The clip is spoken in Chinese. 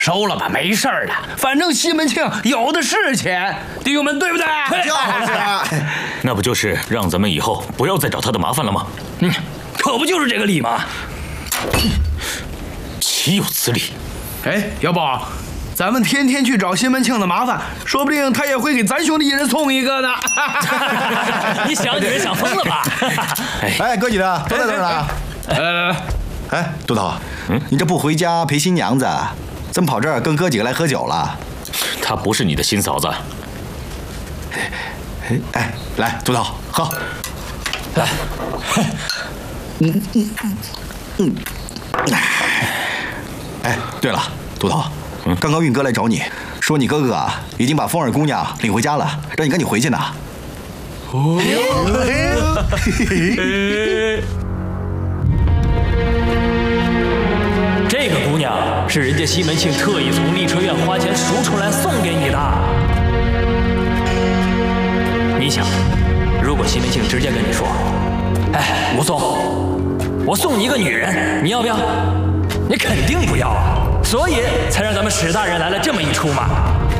收了吧，没事儿的，反正西门庆有的是钱，弟兄们，对不对？ 就是。 那不就是让咱们以后不要再找他的麻烦了吗？ 可不就是这个理吗？ 岂有此理！ 哎，要不咱们天天去找西门庆的麻烦，说不定他也会给咱兄弟一人送一个呢。 你人想疯了吧？ 哎，哥几个都在这儿呢。 来， 哎，杜头，你这不回家陪新娘子，怎么跑这儿跟哥几个来喝酒了？ 她不是你的新嫂子。 哎，来，杜头喝。 来， 哎，对了，杜头，刚刚运哥来找你，说你哥哥啊已经把风儿姑娘领回家了，让你赶紧回去呢。 这个姑娘是人家西门庆特意从丽春院花钱赎出来送给你的。你想，如果西门庆直接跟你说：“哎，武松，我送你一个女人，你要不要？”你肯定不要啊，所以才让咱们史大人来了这么一出嘛。